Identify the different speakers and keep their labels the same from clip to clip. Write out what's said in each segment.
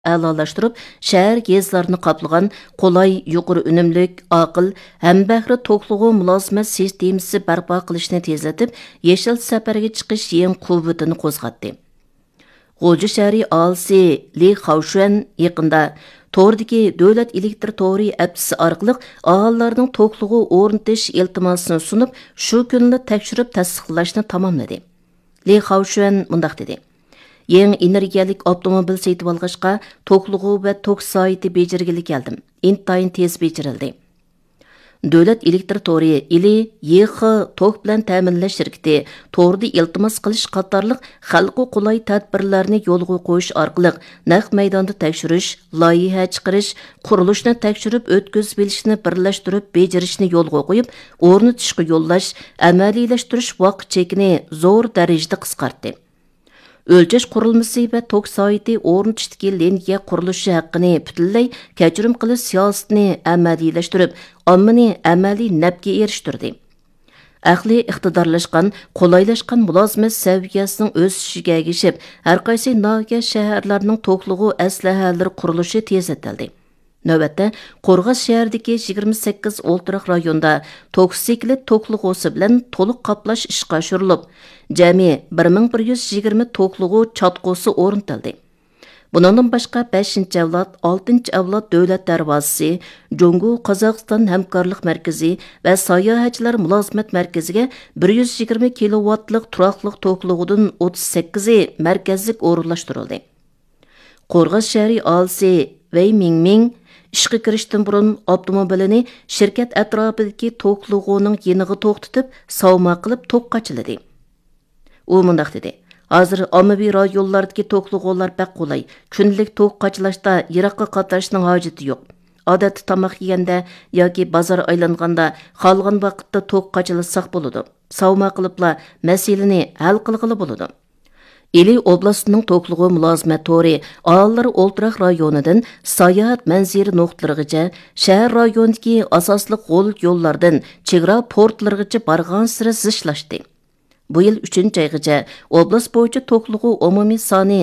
Speaker 1: a'lolashtirib, shahar gezlarini qoplagan qulay, yuqori unumlik, aqil, hambahri to'qlig'i mulozimat sistemasi barpo qilishni tezlatib, yeshil safarga chiqish yeng quvvatini qo'zg'atdi. G'o'ji shahri alisi Li Xaoshuan yaqinda Tordagi davlat elektr to'ri apsi orqali aholilarning to'qlig'i o'rnatish iltimosini sunib, shu kunni tekshirib tasdiqlashni tamomladi. Li Xaoshuan mundaq dedi: Yeni energiyalik avtomobil setib olg'achqa to'qlig'i va to'q soati bejirgili keldim. Intayin tez bejirildi. Davlat elektr to'ri ili YX to'q bilan ta'minlash shirkati to'rda iltimos qilish qatorliq xalqi qulay tadbirlarni yo'lga qo'yish orqali naq maydonda tekshirish, loyiha chiqarish, qurilishni tekshirib o'tkazib bilishni birlashtirib bejirishni yo'lga qo'yib, o'rnatishga yo'llash, amaliylashtirish vaqt chekini zo'r darajada qisqartdi. Ölçeş qurilmasi va to'q soati o'rnatishdagi liniya qurilishi haqqini butunlay kechirim qilish siyosatini amaliylashtirib, ommani amaliy nafga erishtirdi. Aqli iqtidorlashgan, qulaylashgan mulozimat saviyasining o'sishiga ergishib, har qaysi noga shaharlarning to'qlig'i aslahalari qurilishi tezatildi. Növbətdə Qorğaz şəhərdəki 28 o'ltiraq rayonda toksikli to'qlig'osi bilan to'liq qaplash ishga oshirilib, jami 1120 to'qlig'i chatqosi o'rnatildi. Bundan boshqa 5-avlod, 6-avlod davlat darvozasi, Jongu Qozog'iston hamkorlik markazi va sayohatchilar mulozimat markaziga 120 kilovatlik turaqliq to'qlig'idan 38i markazlik o'rinlashtirildi. Qorğaz shahri alisi Wei Mingming ishga kirishdan burun avtomobilini shirkat atrofidagi to'qlig'ining yeniga to'xtatib, savma qilib to'q qachiladi. U mundaq dedi: Hozir ommaviy rayonlardagi to'qlig'ilar baq qulay. Kunlik to'q qachilashda yiroqqa qatarishning hojati yo'q. Odatda tamoq yeganda yoki bozor aylanganda qolgan vaqtda to'q qachilasak bo'ladi. Savma qilibla masalani hal qilg'ili bo'ladi. Ili oblastining to'qlig'i mulozimat to'ri aholilar o'ltiraq rayonidan sayohat manziri nuqtalarigacha, shahar rayonidagi asosli qo'l yo'llardan chegara portlargacha bargan sira zishlashdi. Bu yil 3-oygacha oblast bo'yicha to'qlig'i umumiy soni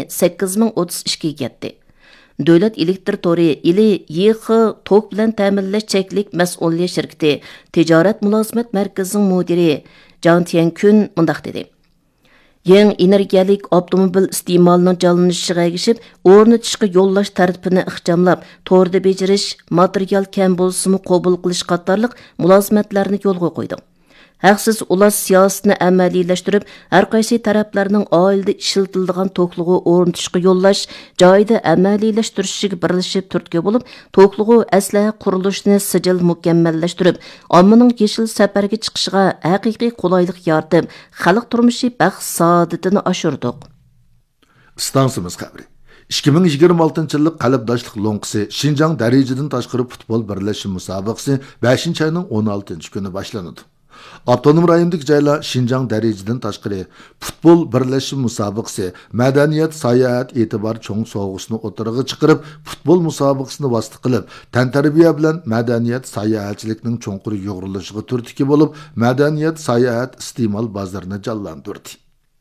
Speaker 1: 8032 ga yetdi. Davlat elektr to'ri ili YX to'q bilan ta'minlash cheklik mas'uliyat shirkati tijorat mulozimat markazining mudiri Jang Tiankun mundaq dedi: Yeni energiyalik avtomobil iste'molining jonlanishiga ergishib, o'rnatishga yo'llash tartibini ixchamlab, to'g'ri bejirish, material kam bo'lsa-mu qabul qilish qatorliq mulozimatlarni yo'lga qo'ydi. Haqsiz ulash siyosatini amaliylashtirib, har qaysi taraflarning oilada ishlatiladigan to'qlig'i o'rnatishga yo'llash, joyida amaliylashtirishiga birlashib turtki bo'lib, to'qlig'i aslaha qurilishini sijil mukammallashtirib, ommaning yeshil safarga chiqishiga haqiqiy qulaylik yaratib, xalq turmushi baxt saodatini oshirdik.
Speaker 2: Stansimiz xabari. 2026-yillik qalbdoshlik lo'nqisi Şinjan darajadan tashqari futbol birlashuv musobaqasi 5-oyning 16-kuni boshlanadi. Avtonom rayondagi joylar Şinjan darajadan tashqari futbol birlashuv musobaqasi madaniyat, sayohat, e'tibor cho'ng sovg'usini o'tirg'i chiqarib, futbol musobaqasini vosita qilib, tantarbiya bilan madaniyat, sayohatchilikning cho'nqur yo'g'rilishiga turtki bo'lib, madaniyat, sayohat iste'mol bozorini jonlantirdi.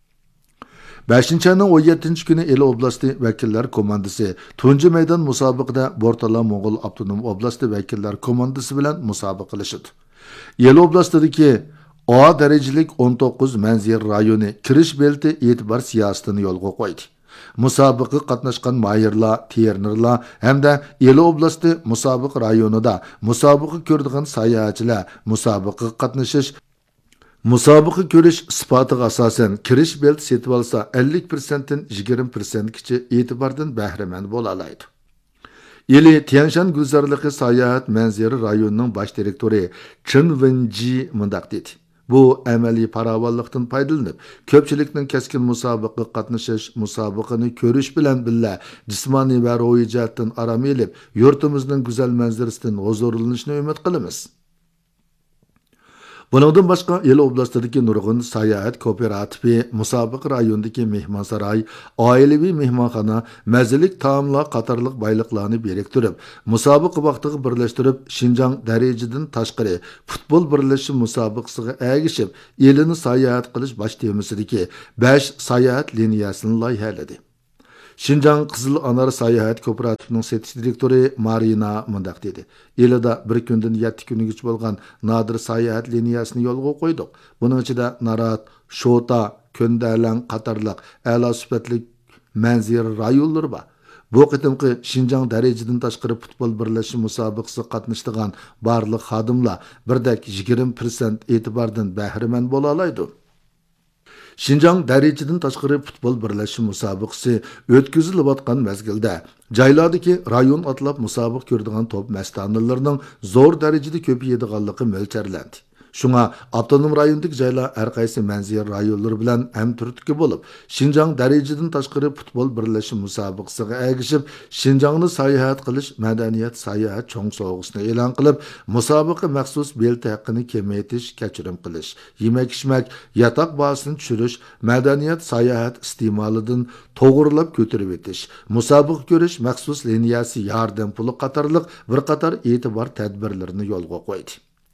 Speaker 2: 5-oyning 17-kuni El oblasti vakillar komandasi tunji maydon musobaqada Bortala Mo'g'ul avtonom oblasti vakillar komandasi bilan musobaqa qilishdi. El oblastidagi A darajalik 19 manzil rayoni kirish belti e'tibor siyosatini yo'lga qo'ydi. Musobaqa qatnashgan mayirlar, trenerlar hamda El oblasti musobaqa rayonida musobaqa ko'radigan sayohatchilar musobaqa qatnashish musobaqa ko'rish sifatiga asosan kirish belt setib olsa 50% dan 20% gacha e'tibordan bahramand bo'la oladi. Ili Tianshan Guzarligi sayohat manziri rayonining bosh direktori Chen Wenji mundaq dedi: Bu amaliy farovonlikdan foydalanib, ko'pchilikning keskin musobaqa qatnashish, musobaqani ko'rish bilan birga jismoniy va ruhiy jihatdan aram elib, yurtimizning go'zal manzarasidan huzurlanishni umid qilamiz. Bundan boshqa El oblastidagi nurg'un sayohat kooperativi, musobaqa rayonidagi mehmonsaroy, oilaviy mehmonxona, mazalik taomlar qatorliq boyliqlarni biriktirib, musobaqa vaqtiga birlashtirib, Şinjan darajadan tashqari futbol birlashuv musobaqasiga ergishib, elini sayohat qilish bosh temasidagi 5 sayohat liniyasini loyihaladi. Şinjan Qızıl Anar Sayahat Kooperatifinin setiş direktori Marina mundaq dedi. Elida bir kundan 7 kungacha bo'lgan nadir sayohat liniyasini yo'lga qo'ydik. Buning ichida Narat, Shota, Kundalang qatorliq a'lo sifatli manzir rayonlari bor. Bu qitimqi Şinjan darajadan tashqari futbol birlashuv musobaqasi qatnashadigan barliq xodimlar birdek 20% e'tibordan bahramand bo'la oladi. Şinjan darajadan tashqari futbol birlashuv musobaqasi o'tkazilayotgan mezgilda joylardagi rayon atlab musobaqa ko'radigan top mastanlarning zo'r darajada ko'payadiganligi mo'ljallanadi. Şuna avtonom rayondagi joylar har qaysi manzir rayonlari bilan ham turtki bo'lib, Şinjan darajadan tashqari futbol birlashuv musobaqasiga ergishib, Şinjanni sayohat qilish madaniyat sayohat cho'ng sovg'asini e'lon qilib, musobaqa maxsus bilet haqqini kamaytirish, kechirim qilish, yemak-ichmak, yotoq bahosini tushirish, madaniyat sayohat iste'molidan to'g'rilab ko'tarib o'tish, musobaqa ko'rish maxsus liniyasi yordam puli qatorliq bir qator e'tibor tadbirlarini yo'lga qo'ydi.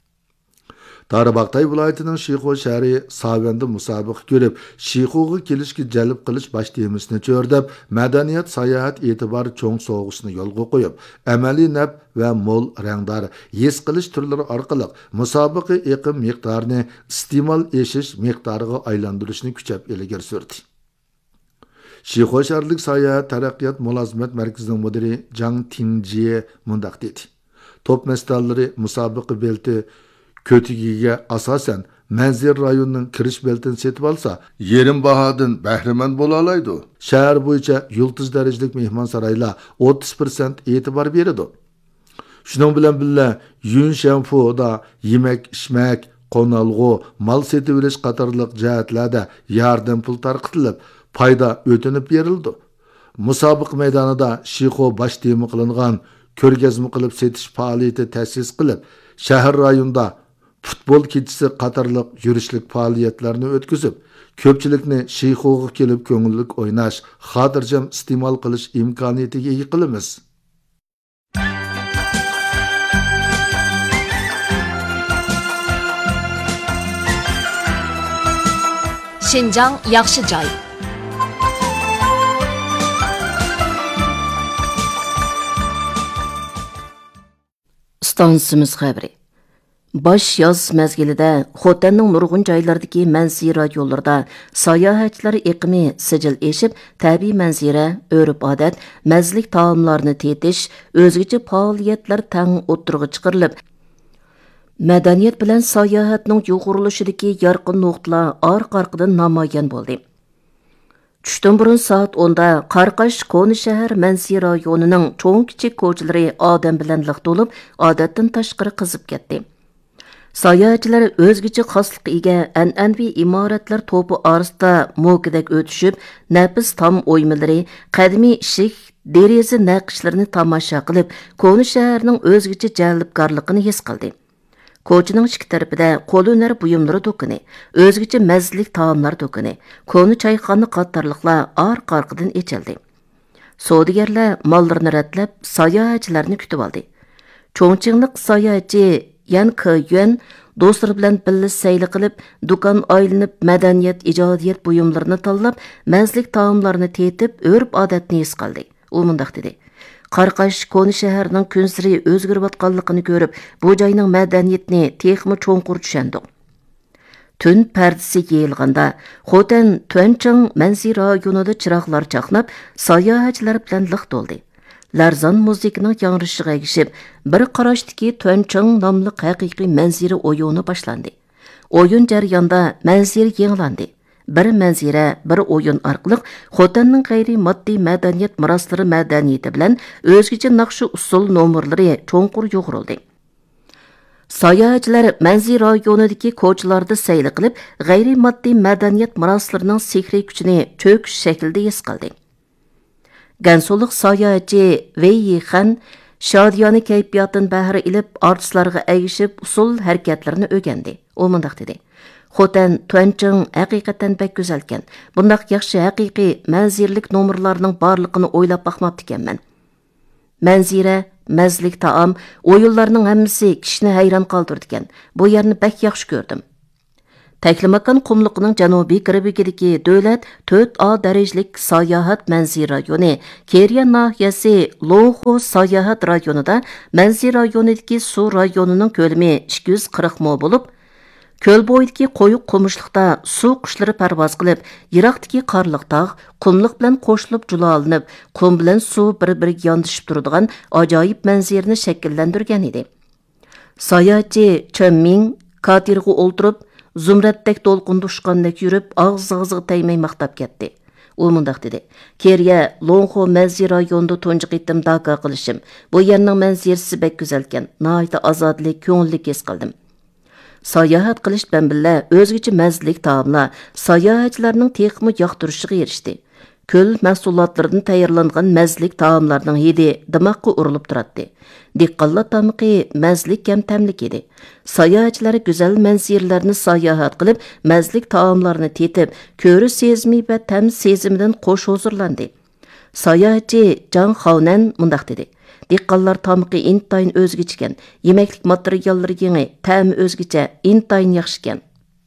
Speaker 2: Darbaqtay viloyatining Shixo shahri Savanda musobaqa ko'rib, Shixoga kelishga jalb qilish bosh temasini cho'rdab, madaniyat sayohat e'tibor cho'ng sovg'asini yo'lga qo'yib, amaliy naf va mo'l rangdor his qilish turlari orqali musobaqa eqim miqdorini iste'mol eshish miqdoriga aylantirishni kuchab ilgari surdi. Shixo shaharlik sayohat taraqqiyot mulozimat markazining mudiri Jang Tingji mundaq dedi. Top mas'ullari musobaqa belti Kötügiga asosan manzir rayonining kirish beltini setib olsa, yerim bahodan bahramand bo'la oladi. Shahar bo'yicha yultiz darajalik mehmon saroylar 30% e'tibor beradi. Shuning bilan birga Yun Shanfuda yemak-ichmak, qonalg'u, mal setib olish qatorliq jihatlarda yordam pul tarqatilib, foyda o'tinib berildi. Musobaqa maydonida Shixo bosh tema qilingan ko'rgazma qilib setish faoliyati ta'sis qilib, shahar rayonida futbol kechasi qatorliq yurishlik faoliyatlarni o'tkazib, ko'pchilikni Shixoga kelib ko'ngillik o'ynash, xotirjam iste'mol qilish imkoniyatiga ega qilamiz.
Speaker 3: Şinjan yaxshi joy.
Speaker 1: Stansimiz xabari. Baş yoz mezgilida Xotanning nurg'un joylaridagi manzira yo'llarida sayohatchilar eqimi sijil eshib, tabiiy manzira, o'rib-odat, mazlik taomlarni tetish, o'zgacha faoliyatlar tang o'tirg'i chiqarilib, madaniyat bilan sayohatning yuqorilishidagi yorqin nuqtalar orqa-orqadan namoyon bo'ldi. Tushdan burun soat 10da Qarqash Qo'ni shahar manzira rayonining cho'ng-kichik ko'chalari odam bilan liq to'lib, odatdan tashqari qizib ketdi. Sayohatchilar o'zgacha xoslikqa ega an'anaviy imoratlar to'pi orasida mo'kidak o'tishib, nafis tom o'ymalari, qadimiy ishik, deraza naqshlarini tomosha qilib, Qo'ni shaharning o'zgacha jalbkorligini his qildi. Ko'chaning ikki tarafida qo'l-hunar buyumlari do'koni, o'zgacha mazalik taomlar do'koni, Qo'ni choyxona qatorliqlar orqa-orqadan ochildi. Savdogarlar mollarini ratlab, sayohatchilarni kutib oldi. Cho'ngchinglik sayohatchi Yan Köyön do'stlar bilan birga sayli qilib, do'kon aylanib, madaniyat, ijodiyat buyumlarini tanlab, mazlik taomlarni tetib, o'rib-odatni his qildi. U mundaq dedi: Qarqash Qo'ni shaharining kunsiri o'zgarayotganligini ko'rib, bu joyning madaniyatini texmi cho'nqur tushundik. Tun pardasi yeyilganda, Xotan Tuanchang manzira rayonida chiroqlar chaqnab, sayohatchilar bilan liq to'ldi. Larzan musiqining yangrashiga egishib, bir qarashdagi Tuanchang nomli haqiqiy manzira o'yini boshlandi. O'yin jarayonida manzira yanglandi. Bir manzira, bir o'yin orqali Xotanning g'ayriy moddiy madaniyat meroslari madaniyati bilan o'zgacha naqshi usul nomerlari cho'nqur yo'g'rildi. Sayohatchilar manzira rayonidagi ko'chalarda sayli qilib, g'ayriy moddiy madaniyat meroslarining sehriy kuchini cho'kish shaklida his qildi. Gansuliq sayohatchi Wei Yixan shodiyona kayfiyatdan bahra ilib, artistlarga egishib, usul harakatlarini o'rgandi. U mundaq dedi: Xotan Tuanchang haqiqatan bek go'zalkan. Bundaq yaxshi haqiqiy manzirlik nomerlarining borligini o'ylab baxmabdi ekanman. Manzira, mazlik taom, o'yinlarning hammasi kishini hayron qoldirdi ekan. Bu yerni bek yaxshi ko'rdim. Təklimakan qumluqning janubiy qiribigidagi dövlət 4A dərəcəlik sayohat mənzil rayoni, Keriya nahiyəsi Lonxo sayohat rayonida mənzil rayonidagi su rayonining ko'lami 240 mo bo'lib, ko'l bo'yidagi qo'yiq qumishliqda suv qushlari parvoz qilib, yiroqdagi qarliq tog' qumliq bilan qo'shilib julalanib, qum bilan suv bir-biriga yondishib turadigan ajoyib manzilni shakllantirgan edi. Sayohatchi Chönming katerga o'ltirib, zumratdek to'lqinda ushqandek yurib, og'z-og'ziga tegmay maqtab ketdi. U mundaq dedi: "Keriya Lonxo manzil rayonida tunji qitim daka qilishim. Bu yerning manzilsi bek go'zalkan. Nihoyat ozodlik, ko'ngillik his qildim." Sayohat qilish bilan birga o'zgacha mazalik taomlar sayohatchilarning texmi yoqtirishiga erishdi. Ko'l mahsulotlaridan tayyorlangan mazalik taomlarning hidi dimoqqa urilib turadi. Diqqatlar tamiqi mazlik kam tamlik edi. Sayohatchilar go'zal manzillarni sayohat qilib, mazlik taomlarni tetib, ko'ri sezmi va tam sezimidan qo'sh huzurlandi. Sayohatchi Jang Xavnan mundaq dedi: "Diqqatlar tamiqi intayin o'zgacha ekan. Yemeklik materiallari yangi, ta'mi o'zgacha, intayin yaxshi ekan."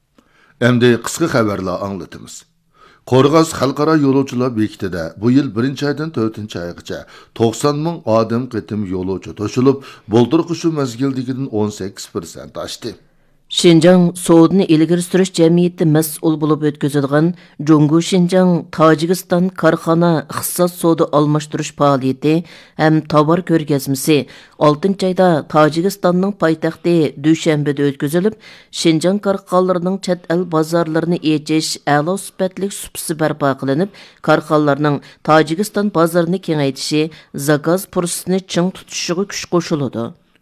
Speaker 2: Endi qisqa xabarlar anglatamiz. Qorg'az xalqaro yo'lovchilar bekitida bu yil 1-oydan 4-oygacha 90 ming odam qitim yo'lovchi to'shilib, bo'ldirqi shu mazgildagidan 18% oshdi.
Speaker 1: Şinjan Soğudunu ilgiri sürüş cemiyeti məsul bulup ötközülgen Jungu Şinjan Tacikistan Karxana ixtisas soda almashtırış faaliyeti hem tovar ko'rgazmasi 6-ayda Tacikistanның paytaxti Dushanbeda ötközülüp, Şinjan karxanlarının chet el bazarlarını echish a'lo sifatli supsi barpo qilinib, karxanlarning Tacikistan bazarını kengaytishi, zakaz fursatini ching tutishiga kuch qo'shiladi.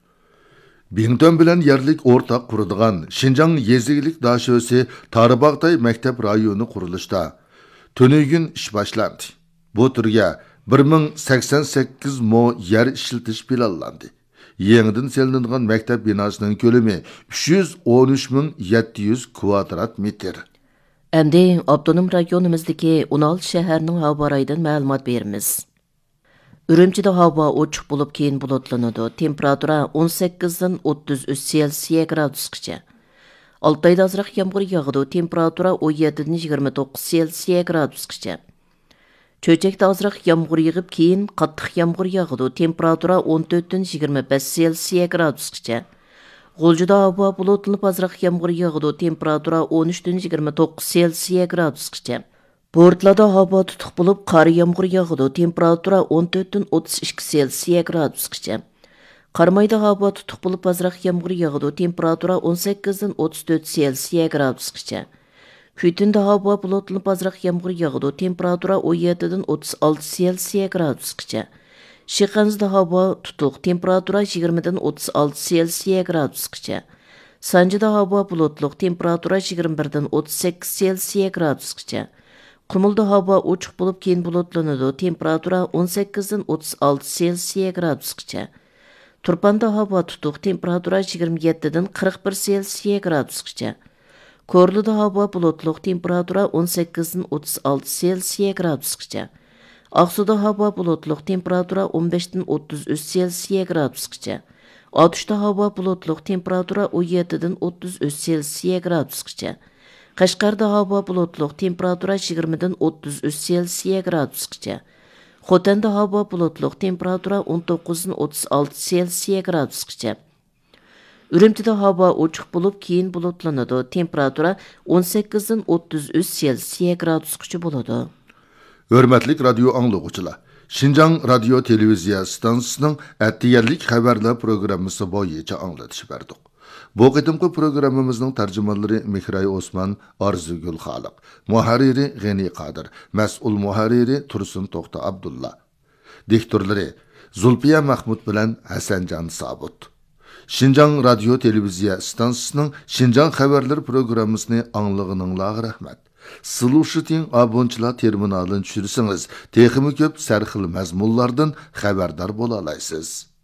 Speaker 2: Bington bilan yerlik o'rtaq quradigan Şinjan yezilik dashösi Taribaqtay maktab rayoni qurilishda tunuygun ish boshlandi. Bu turga 1088 mo yer ishiltish planlandi. Yangidan selinadigan maktab binosining ko'lami 313.700 kvadrat metr.
Speaker 1: Endi avtonom rayonimizdagi 16 shaharning havo rayidan ma'lumot beramiz. Ürümçide hava ochiq bo'lib keyin bulutlanadi. Temperatura 18dan 33 Selsiya gradusgacha. Altayda azroq yomg'ir yog'adi. Temperatura 17dan 29 Selsiya gradusgacha. Cho'chakda azroq yomg'ir yog'ib keyin qattiq yomg'ir yog'adi. Temperatura 14dan 25 Selsiya gradusgacha. G'uljida havo bulutlanib azroq yomg'ir yog'adi. Temperatura 13dan 29 Selsiya gradusgacha. Portlada havo tutuq bo'lib, qor yomg'ir yog'adi. Temperatura 14dan 32 Selsiya gradusgacha. Qarmayda havo tutuq bo'lib, azroq yomg'ir yog'adi. Temperatura 18dan 34 Selsiya gradusgacha. Kuytinda havo bulutlanib, azroq yomg'ir yog'adi. Temperatura 17dan 36 Selsiya gradusgacha. Shixanzda havo tutuq. Temperatura 20dan 36 Selsiya gradusgacha. Sanjida havo bulutliq. Temperatura 21dan 38 Selsiya gradusgacha. Qumulda havo ochiq bo'lib keyin bulutlanadi. Temperatura 18dan 36 Selsiya gradusgacha. Turpanda havo tutuq. Temperatura 27dan 41 Selsiya gradusgacha. Korluda havo bulutliq. Temperatura 18dan 36 Selsiya gradusgacha. Aqsuda havo bulutliq. Temperatura 15dan 33 Selsiya gradusgacha. Otishda havo bulutliq. Temperatura 17dan 33 Selsiya gradusgacha. Qashqarda havo bulutliq. Temperatura 20dan 33 Selsiya gradusgacha. Xotanda havo bulutliq. Temperatura 19dan 36 Selsiya gradusgacha. Ürümchida havo ochiq bo'lib, keyin bulutlanadi. Temperatura 18dan 33 Selsiya gradusgacha bo'ladi.
Speaker 2: Hörmətli radio anlıqçılar, Şinjan radio televiziya stansiyasının ətiyərlik xəbərlər proqramısı boyunca anlatış verdik. Bu qitimki programımızın tərcümanları Mihray Osman, Arzugül Xaliq, muharriri G'ani Qadir, mas'ul muharriri Tursun To'xta Abdulla, diktorları Zulfiya Mahmud bilan Hasanjon Sabut. Şinjan radio televiziya stansiyasının Şinjan xəbərlər proqramısını anlığınızga rahmat. Sıluşiting abonchilar terminalini tushirsangiz, texmi ko'p sarxil mazmunlardan xabardor bo'la olasiz.